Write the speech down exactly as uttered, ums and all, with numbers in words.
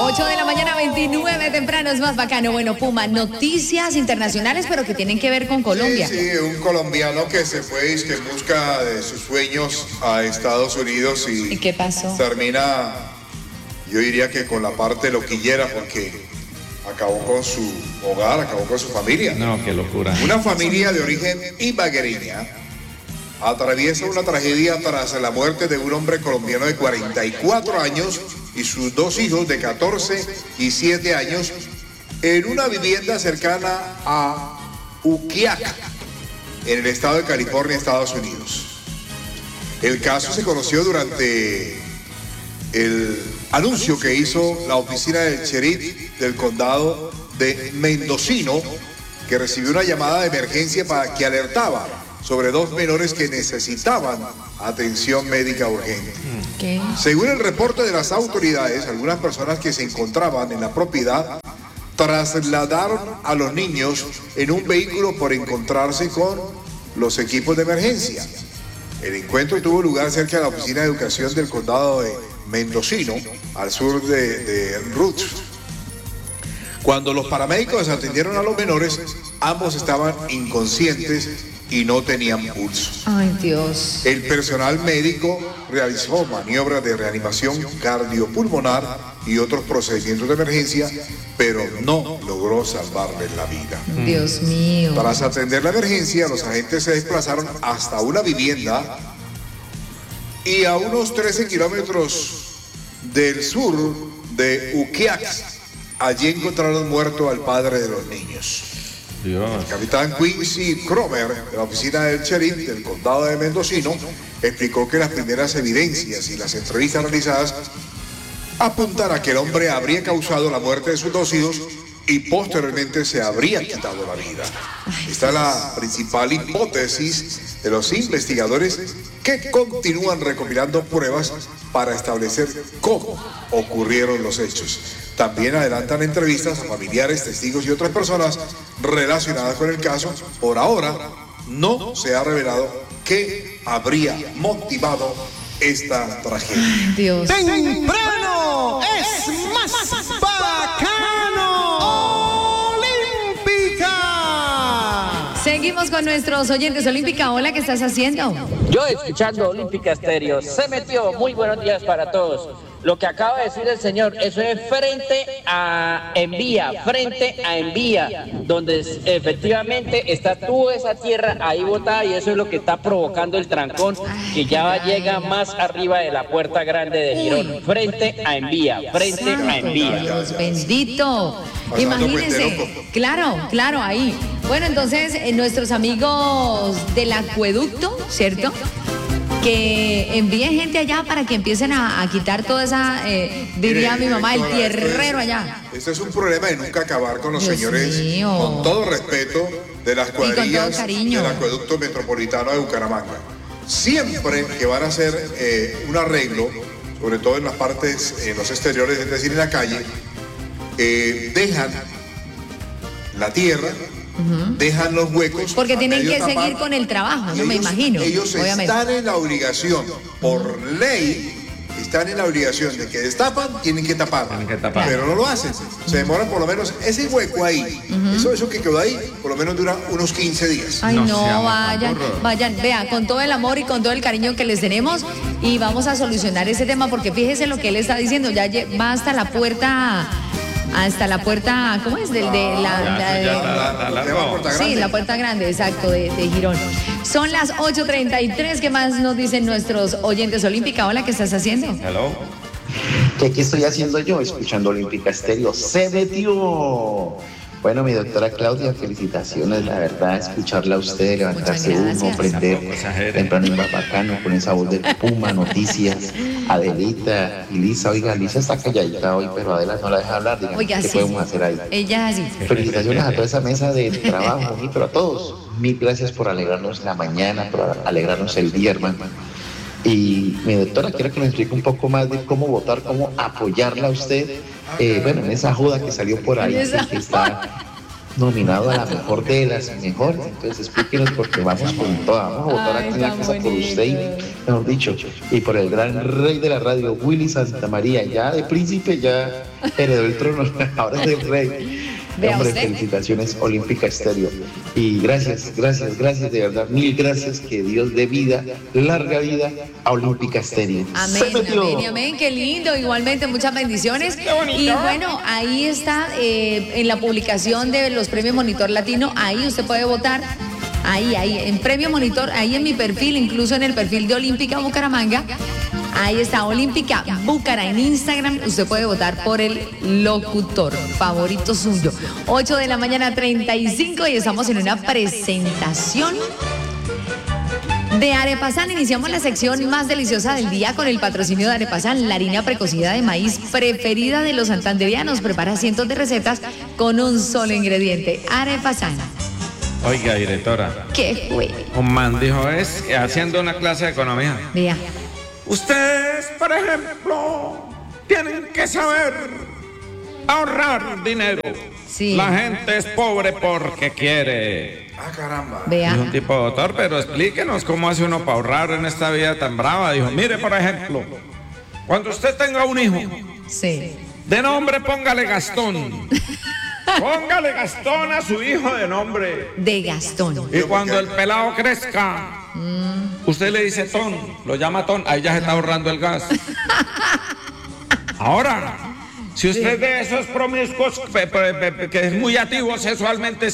ocho de la mañana, veintinueve, temprano, es más bacano. Bueno, Puma, noticias internacionales, pero que tienen que ver con Colombia. Sí, sí, un colombiano que se fue y que en busca de sus sueños a Estados Unidos y... ¿Y qué pasó? Termina, yo diría que con la parte loquillera, porque acabó con su hogar, acabó con su familia. No, qué locura. Una familia de origen ibaguereña atraviesa una tragedia tras la muerte de un hombre colombiano de cuarenta y cuatro años y sus dos hijos de catorce y siete años en una vivienda cercana a Ukiaca, en el estado de California, Estados Unidos. El caso se conoció durante el anuncio que hizo la oficina del sheriff del condado de Mendocino, que recibió una llamada de emergencia para que alertaba sobre dos menores que necesitaban atención médica urgente. ¿Qué? Según el reporte de las autoridades, algunas personas que se encontraban en la propiedad trasladaron a los niños en un vehículo por encontrarse con los equipos de emergencia. El encuentro tuvo lugar cerca de la oficina de educación del condado de Mendocino, al sur de, de Roots. Cuando los paramédicos atendieron a los menores, ambos estaban inconscientes y no tenían pulso. Ay, Dios. El personal médico realizó maniobras de reanimación cardiopulmonar y otros procedimientos de emergencia, pero no logró salvarles la vida. Dios mío. Tras atender la emergencia, los agentes se desplazaron hasta una vivienda y a unos trece kilómetros del sur de Ukiaca, allí encontraron muerto al padre de los niños. Dios. El capitán Quincy Cromer, de la oficina del sheriff del condado de Mendocino, explicó que las primeras evidencias y las entrevistas realizadas apuntan a que el hombre habría causado la muerte de sus dos hijos y posteriormente se habría quitado la vida. Esta es la principal hipótesis de los investigadores, que continúan recopilando pruebas para establecer cómo ocurrieron los hechos. También adelantan entrevistas a familiares, testigos y otras personas relacionadas con el caso. Por ahora, no se ha revelado qué habría motivado esta tragedia. Ay, Dios. Temprano es más bacano. Olímpica. Seguimos con nuestros oyentes. Olímpica, hola, ¿qué estás haciendo? Yo escuchando Olímpica Estéreo, se metió. Muy buenos días para todos. Lo que acaba de decir el señor, eso es frente a Envía, frente a Envía, donde efectivamente está toda esa tierra ahí botada y eso es lo que está provocando el trancón, que ya llega más arriba de la Puerta Grande de Girón, frente a Envía, frente a Envía. Dios bendito. Imagínense, claro, claro, ahí. Bueno, entonces, eh, nuestros amigos del acueducto, ¿cierto?, que envíen gente allá para que empiecen a, a quitar toda esa, eh, diría Mire, mi mamá, el directora, tierrero esto es- allá. Este es un problema de nunca acabar con los Dios señores, mío. con todo respeto, de las todo cuadrillas cariño. del acueducto metropolitano de Bucaramanga. Siempre que van a hacer eh, un arreglo, sobre todo en las partes, en los exteriores, es decir, en la calle, eh, dejan la tierra, dejan los huecos. Porque a tienen medio que tapar. seguir con el trabajo, Y no me ellos- imagino. Ellos obviamente. están en la obligación, por ley, están en la obligación de que destapan, tienen que tapar. Tienen que tapar. Pero no lo hacen. Se demoran por lo menos ese hueco ahí. Eso, eso que quedó ahí, por lo menos dura unos quince días. Ay, No no, seamos vayan, tan vayan, vea, con todo el amor y con todo el cariño que les tenemos y vamos a solucionar ese tema porque fíjese lo que él está diciendo, ya lle- va hasta la puerta, hasta la puerta, ¿cómo es? Del, de la, Ya, la- ya de- está, está Se largo. llama Puerta sí, Grande. la puerta grande, exacto, de, de Girón. Son las ocho treinta y tres, ¿qué más nos dicen nuestros oyentes? Olímpica, hola, ¿qué estás haciendo? Hello. ¿Qué, qué estoy haciendo yo? Escuchando Olímpica Estéreo. ¡Se metió! Bueno, mi doctora Claudia, felicitaciones, la verdad, escucharla a usted, levantarse Muchas uno, gracias. aprender Tampoco exagere. temprano y más bacano, con esa voz de Puma, noticias, Adelita y Lisa. Oiga, Lisa está calladita hoy, pero Adela no la deja hablar, dígame, Oiga, ¿qué sí. podemos hacer ahí? Ella así. Felicitaciones a toda esa mesa de trabajo, y pero a todos. Mil gracias por alegrarnos la mañana, por alegrarnos el día, hermano. Y mi doctora, quiero que nos explique un poco más de cómo votar, cómo apoyarla a usted, eh, bueno, en esa joda que salió por ahí, En esa que está nominado a la mejor de las mejores. Entonces explíquenos porque vamos con toda. Vamos a votar Ay, aquí en la tan casa por bonito. usted, y, mejor dicho, y por el gran rey de la radio, Willy Santa María. Ya de príncipe, ya heredó el trono, ahora es el rey. Vea Hombre, usted. felicitaciones Olímpica Estéreo. Y gracias, gracias, gracias, de verdad, mil gracias. Que Dios dé vida, larga vida a Olímpica Estéreo. Amén, Se metió. amén, y amén, qué lindo, igualmente muchas bendiciones. Y bueno, ahí está, eh, en la publicación de los premios Monitor Latino, ahí usted puede votar, ahí, ahí, en Premio Monitor, ahí en mi perfil, incluso en el perfil de Olímpica Bucaramanga, ahí está Olímpica Bucara en Instagram, usted puede votar por el locutor favorito suyo. ocho de la mañana, treinta y cinco, y estamos en una presentación de Arepasan. Iniciamos la sección más deliciosa del día con el patrocinio de Arepasan, la harina precocida de maíz preferida de los santanderianos. Prepara cientos de recetas con un solo ingrediente. Arepasan. Oiga, directora, ¿Qué fue? un man dijo, es que haciendo una clase de economía. Vea. Ustedes, por ejemplo, tienen que saber ahorrar dinero. Sí. La gente es pobre porque quiere. Ah, caramba. Vea. Dijo un tipo de doctor, pero explíquenos cómo hace uno para ahorrar en esta vida tan brava. Dijo, mire, por ejemplo, cuando usted tenga un hijo, Sí. de nombre póngale Gastón. Póngale Gastón a su hijo de nombre. De Gastón. Y cuando el pelado crezca, usted le dice Ton, lo llama Ton, ahí ya se está ahorrando el gas. Ahora, si usted de esos promiscuos pe- pe- pe- que es muy activo sexualmente,